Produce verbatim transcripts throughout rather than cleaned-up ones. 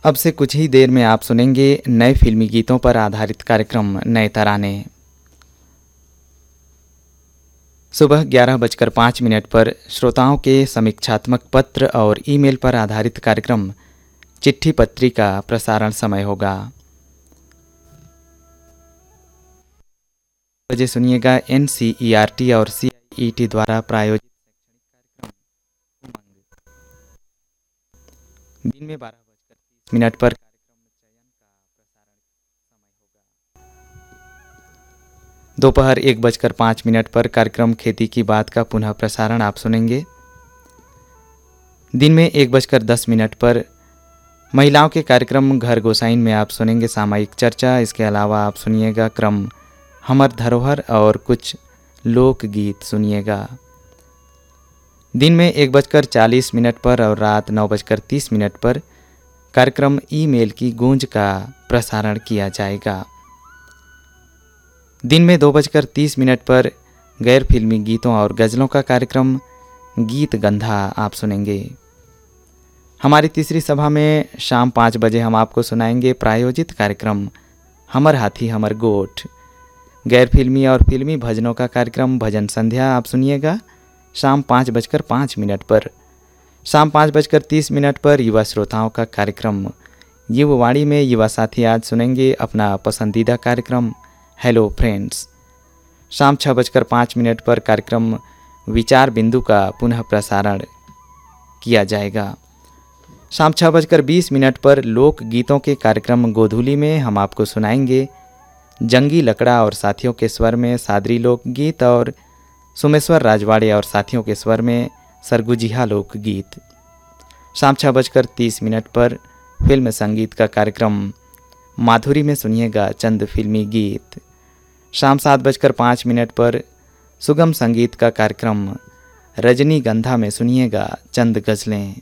अब से कुछ ही देर में आप सुनेंगे नए फिल्मी गीतों पर आधारित कार्यक्रम नए तराने। सुबह ग्यारह बजकर पाँच मिनट पर श्रोताओं के समीक्षात्मक पत्र और ईमेल पर आधारित कार्यक्रम चिट्ठी पत्री का प्रसारण समय होगा। बजे सुनिएगा N C E R T और सी आई ई टी द्वारा प्रायोजित शैक्षणिक कार्यक्रम उमंग। दिन में बारह बजकर तीस मिनट पर कार्यक्रम चयन का प्रसारण समय होगा। दोपहर एक बजकर पाँच मिनट पर कार्यक्रम खेती की बात का पुनः प्रसारण आप सुनेंगे। दिन में एक बजकर दस मिनट पर महिलाओं के कार्यक्रम घर गोसाइन में आप सुनेंगे सामयिक चर्चा। इसके अलावा आप सुनिएगा क्रम हमर धरोहर और कुछ लोकगीत सुनिएगा। दिन में एक बजकर चालीस मिनट पर और रात नौ बजकर तीस मिनट पर कार्यक्रम ईमेल की गूंज का प्रसारण किया जाएगा। दिन में दो बजकर तीस मिनट पर गैर फिल्मी गीतों और गज़लों का कार्यक्रम गीत गंधा आप सुनेंगे। हमारी तीसरी सभा में शाम पाँच बजे हम आपको सुनाएंगे प्रायोजित कार्यक्रम हमर हाथी हमर गोठ। गैर फिल्मी और फिल्मी भजनों का कार्यक्रम भजन संध्या आप सुनिएगा शाम पाँच बजकर पाँच मिनट पर। शाम पाँच बजकर तीस मिनट पर युवा श्रोताओं का कार्यक्रम युववाणी में युवा साथी आज सुनेंगे अपना पसंदीदा कार्यक्रम हेलो फ्रेंड्स। शाम छः बजकर पाँच मिनट पर कार्यक्रम विचार बिंदु का पुनः प्रसारण किया जाएगा। शाम छः बजकर बीस मिनट पर लोक गीतों के कार्यक्रम गोधूली में हम आपको सुनाएंगे जंगी लकड़ा और साथियों के स्वर में सादरी लोकगीत और सोमेश्वर राजवाड़े और साथियों के स्वर में सरगुजिहा लोकगीत। शाम छः बजकर तीस मिनट पर फिल्म संगीत का कार्यक्रम माधुरी में सुनिएगा चंद फिल्मी गीत। शाम सात बजकर पाँच मिनट पर सुगम संगीत का कार्यक्रम रजनीगंधा में सुनिएगा चंद गज़लें।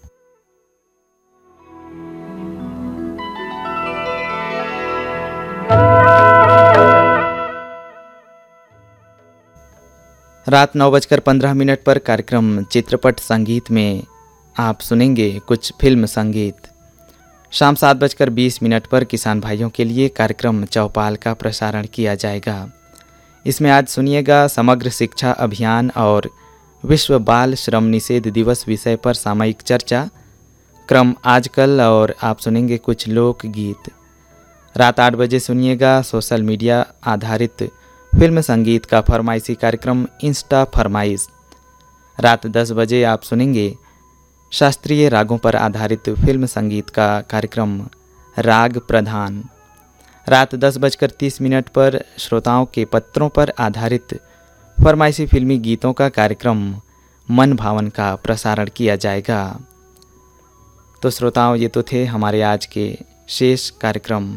रात नौ बजकर पंद्रह मिनट पर कार्यक्रम चित्रपट संगीत में आप सुनेंगे कुछ फिल्म संगीत। शाम सात बजकर बीस मिनट पर किसान भाइयों के लिए कार्यक्रम चौपाल का प्रसारण किया जाएगा। इसमें आज सुनिएगा समग्र शिक्षा अभियान और विश्व बाल श्रम निषेध दिवस विषय पर सामयिक चर्चा क्रम आजकल और आप सुनेंगे कुछ लोकगीत। रात आठ बजे सुनिएगा सोशल मीडिया आधारित फिल्म संगीत का फरमाइशी कार्यक्रम इंस्टा फरमाइश। रात दस बजे आप सुनेंगे शास्त्रीय रागों पर आधारित फिल्म संगीत का कार्यक्रम राग प्रधान। रात दस बजकर तीस मिनट पर श्रोताओं के पत्रों पर आधारित फरमाइशी फिल्मी गीतों का कार्यक्रम मन भावन का प्रसारण किया जाएगा। तो श्रोताओं ये तो थे हमारे आज के शेष कार्यक्रम।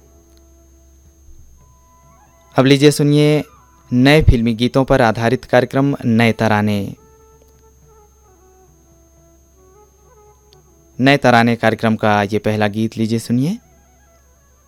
अब लीजिए सुनिए नए फिल्मी गीतों पर आधारित कार्यक्रम नए तराने। नए तराने कार्यक्रम का ये पहला गीत लीजिए सुनिए।